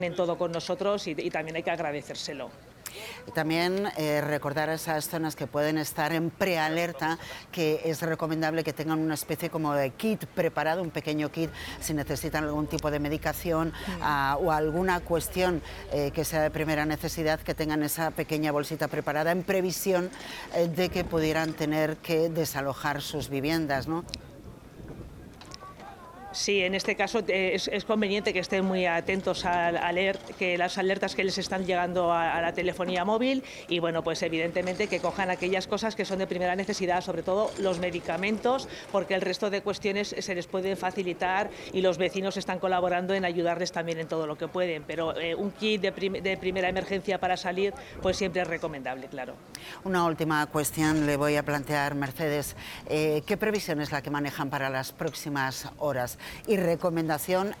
en todo con nosotros y también hay que agradecérselo. También recordar a esas zonas que pueden estar en prealerta que es recomendable que tengan una especie como de kit preparado, un pequeño kit, si necesitan algún tipo de medicación o alguna cuestión que sea de primera necesidad, que tengan esa pequeña bolsita preparada en previsión de que pudieran tener que desalojar sus viviendas, ¿no? Sí, en este caso es conveniente que estén muy atentos a las alertas que les están llegando a la telefonía móvil y, bueno, pues evidentemente que cojan aquellas cosas que son de primera necesidad, sobre todo los medicamentos, porque el resto de cuestiones se les pueden facilitar y los vecinos están colaborando en ayudarles también en todo lo que pueden, pero un kit de primera emergencia para salir pues siempre es recomendable, claro. Una última cuestión le voy a plantear, Mercedes. ¿Qué previsión es la que manejan para las próximas horas? Y recomendación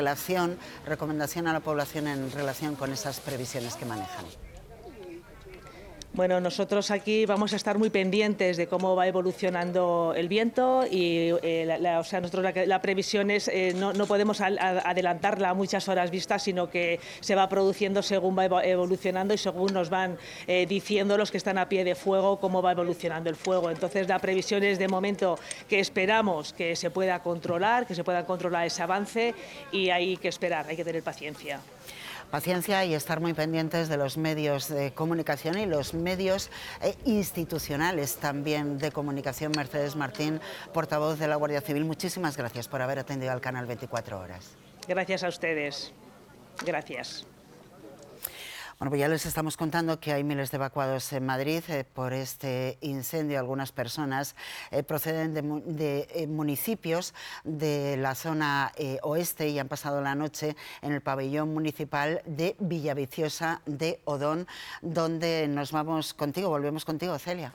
a la población en relación con esas previsiones que manejan. Bueno, nosotros aquí vamos a estar muy pendientes de cómo va evolucionando el viento y nosotros la previsión es no podemos adelantarla a muchas horas vistas, sino que se va produciendo según va evolucionando y según nos van diciendo los que están a pie de fuego cómo va evolucionando el fuego. Entonces la previsión es de momento que esperamos que se pueda controlar ese avance y hay que esperar, hay que tener paciencia. Paciencia y estar muy pendientes de los medios de comunicación y los medios institucionales también de comunicación. Mercedes Martín, portavoz de la Guardia Civil, muchísimas gracias por haber atendido al canal 24 Horas. Gracias a ustedes. Gracias. Bueno, pues ya les estamos contando que hay miles de evacuados en Madrid por este incendio. Algunas personas proceden de municipios de la zona oeste y han pasado la noche en el pabellón municipal de Villaviciosa de Odón, donde volvemos contigo, Celia.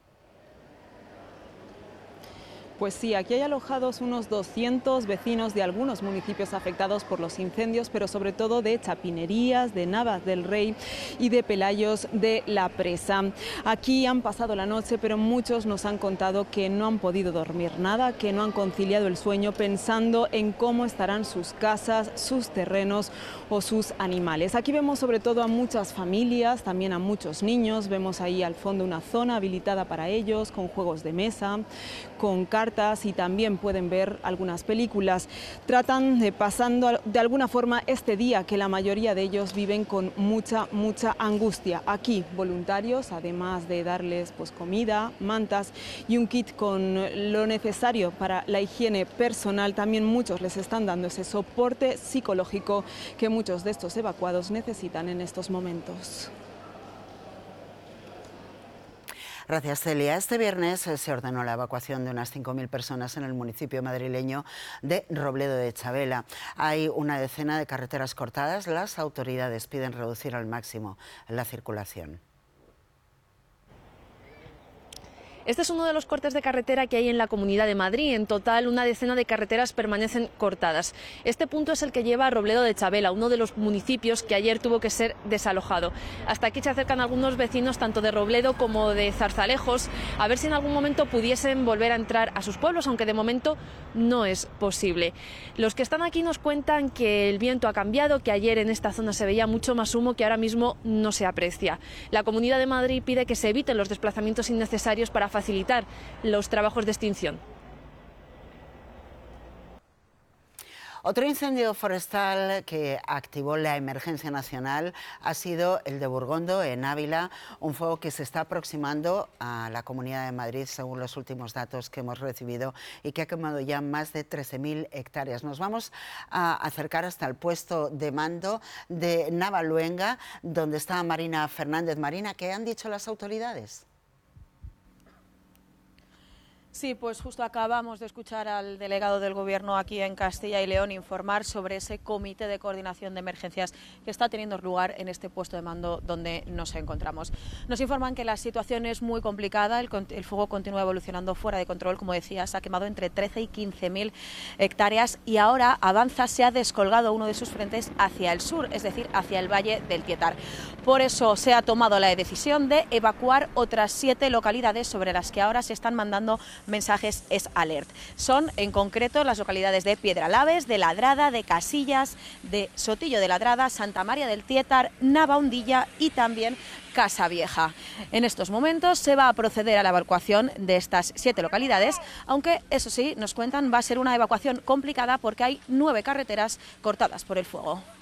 Pues sí, aquí hay alojados unos 200 vecinos de algunos municipios afectados por los incendios, pero sobre todo de Chapinerías, de Navas del Rey y de Pelayos de la Presa. Aquí han pasado la noche, pero muchos nos han contado que no han podido dormir nada, que no han conciliado el sueño pensando en cómo estarán sus casas, sus terrenos o sus animales. Aquí vemos sobre todo a muchas familias, también a muchos niños. Vemos ahí al fondo una zona habilitada para ellos, con juegos de mesa, con cartas y también pueden ver algunas películas. Tratan de pasando de alguna forma este día que la mayoría de ellos viven con mucha angustia. Aquí voluntarios, además de darles pues comida, mantas y un kit con lo necesario para la higiene personal, también muchos les están dando ese soporte psicológico que muchos de estos evacuados necesitan en estos momentos. Gracias, Celia. Este viernes se ordenó la evacuación de unas 5.000 personas en el municipio madrileño de Robledo de Chavela. Hay una decena de carreteras cortadas. Las autoridades piden reducir al máximo la circulación. Este es uno de los cortes de carretera que hay en la Comunidad de Madrid. En total, una decena de carreteras permanecen cortadas. Este punto es el que lleva a Robledo de Chavela, uno de los municipios que ayer tuvo que ser desalojado. Hasta aquí se acercan algunos vecinos, tanto de Robledo como de Zarzalejos, a ver si en algún momento pudiesen volver a entrar a sus pueblos, aunque de momento no es posible. Los que están aquí nos cuentan que el viento ha cambiado, que ayer en esta zona se veía mucho más humo, que ahora mismo no se aprecia. La Comunidad de Madrid pide que se eviten los desplazamientos innecesarios para facilitar los trabajos de extinción. Otro incendio forestal que activó la emergencia nacional ha sido el de Burgondo, en Ávila, un fuego que se está aproximando a la Comunidad de Madrid, según los últimos datos que hemos recibido, y que ha quemado ya más de 13.000 hectáreas. Nos vamos a acercar hasta el puesto de mando de Navaluenga, donde está Marina Fernández. Marina, ¿qué han dicho las autoridades? Sí, pues justo acabamos de escuchar al delegado del Gobierno aquí en Castilla y León informar sobre ese comité de coordinación de emergencias que está teniendo lugar en este puesto de mando donde nos encontramos. Nos informan que la situación es muy complicada, el fuego continúa evolucionando fuera de control, como decía, se ha quemado entre 13 y 15.000 hectáreas y ahora avanza, se ha descolgado uno de sus frentes hacia el sur, es decir, hacia el Valle del Tietar. Por eso se ha tomado la decisión de evacuar otras 7 localidades sobre las que ahora se están mandando mensajes es alert. Son en concreto las localidades de Piedralaves, de Ladrada, de Casillas, de Sotillo de Ladrada, Santa María del Tietar, Navaundilla y también Casavieja. En estos momentos se va a proceder a la evacuación de estas 7 localidades, aunque eso sí, nos cuentan, va a ser una evacuación complicada porque hay 9 carreteras cortadas por el fuego.